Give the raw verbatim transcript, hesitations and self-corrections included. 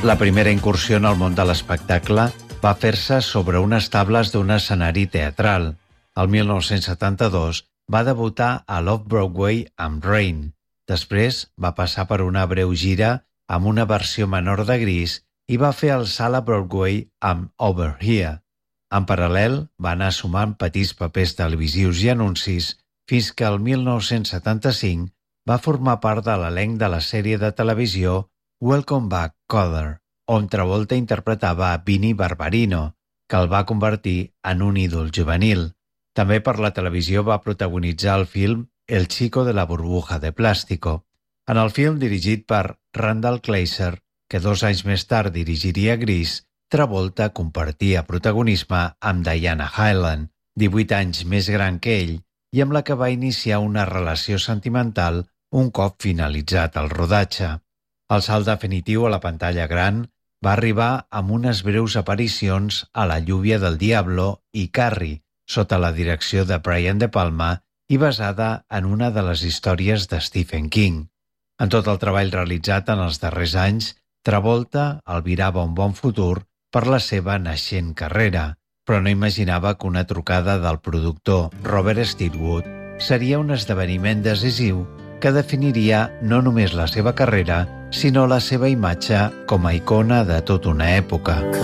La primera incursió en el món de l'espectacle va fer-se sobre unes tables d'un escenari teatral. El mil nou-cents setanta-dos va debutar a l'Off-Broadway amb Rain. Després va passar per una breu gira amb una versió menor de Grease i va fer el salt a Broadway amb Over Here. En paral·lel, va anar sumant petits papers televisius i anuncis fins que el mil nou-cents setanta-cinc va formar part de l'elenc de la sèrie de televisió Welcome Back, Kotter, on Travolta interpretava a Vinnie Barbarino, que el va convertir en un ídol juvenil. També per la televisió va protagonitzar el film El chico de la burbuja de plástico. En el film dirigit per Randall Kleiser, que dos anys més tard dirigiria Grease, Travolta compartia protagonisme amb Diana Hyland, divuit anys més gran que ell, i amb la que va iniciar una relació sentimental un cop finalitzat el rodatge. El salt definitiu a la pantalla gran va arribar amb unes breus aparicions a La lluvia del diablo i Carrie, sota la direcció de Brian De Palma i basada en una de les històries de Stephen King. En tot el treball realitzat en els darrers anys, Travolta albirava un bon futur per la seva naixent carrera, però no imaginava que una trucada del productor Robert Stigwood seria un esdeveniment decisiu que definiria no només la seva carrera, sinó la seva imatge com a icona de tota una època.